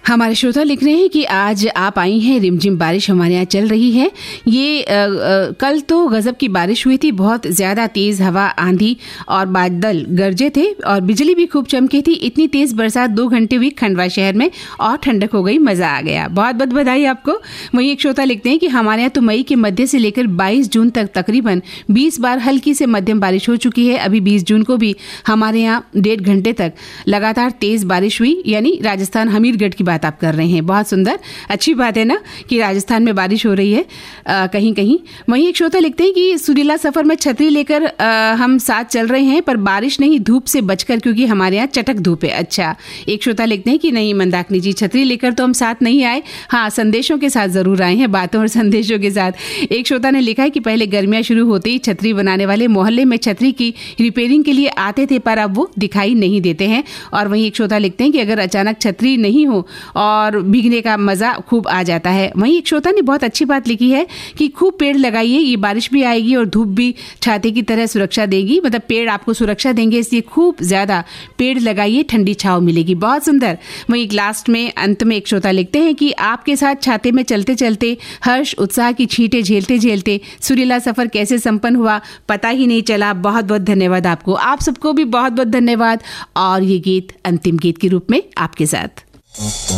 हमारे श्रोता लिख रहे हैं कि आज आप आई हैं, रिमझिम बारिश हमारे यहाँ चल रही है। ये कल तो गजब की बारिश हुई थी, बहुत ज़्यादा तेज़ हवा, आंधी और बादल गरजे थे और बिजली भी खूब चमकी थी। इतनी तेज़ बरसात 2 घंटे हुई खंडवा शहर में और ठंडक हो गई, मज़ा आ गया। बहुत बहुत बधाई आपको। वहीं एक श्रोता लिखते हैं कि हमारे यहाँ तो मई के मध्य से लेकर 22 जून तक तकरीबन 20 बार हल्की से मध्यम बारिश हो चुकी है। अभी 20 जून को भी हमारे यहाँ 1.5 घंटे तक लगातार तेज़ बारिश हुई, यानी राजस्थान हमीरगढ़ की बात आप कर रहे हैं। बहुत सुंदर, अच्छी बात है ना कि राजस्थान में बारिश हो रही है कहीं कहीं। वहीं एक श्रोता लिखते हैं कि सुरीला सफर में छतरी लेकर हम साथ चल रहे हैं, पर बारिश नहीं, धूप से बचकर, क्योंकि हमारे यहाँ चटक धूप है। अच्छा, एक श्रोता लिखते हैं कि नहीं मंदाकिनी जी, छतरी लेकर तो हम साथ नहीं आए, हाँ संदेशों के साथ जरूर आए हैं, बातों और संदेशों के साथ। एक श्रोता ने लिखा है कि पहले गर्मियाँ शुरू होते ही छतरी बनाने वाले मोहल्ले में छतरी की रिपेयरिंग के लिए आते थे, पर अब वो दिखाई नहीं देते हैं। और वहीं एक श्रोता लिखते हैं कि अगर अचानक छतरी नहीं हो और भीगने का मजा खूब आ जाता है। वहीं एक श्रोता ने बहुत अच्छी बात लिखी है कि खूब पेड़ लगाइए, ये बारिश भी आएगी और धूप भी छाते की तरह सुरक्षा देगी, मतलब पेड़ आपको सुरक्षा देंगे, इसलिए खूब ज्यादा पेड़ लगाइए, ठंडी छांव मिलेगी। बहुत सुंदर। वहीं लास्ट में अंत में एक श्रोता लिखते हैं कि आपके साथ छाते में चलते चलते हर्ष उत्साह की छींटे झेलते झेलते सुरीला सफर कैसे संपन्न हुआ पता ही नहीं चला। बहुत बहुत धन्यवाद आपको। आप सबको भी बहुत बहुत धन्यवाद। और ये गीत अंतिम गीत के रूप में आपके साथ।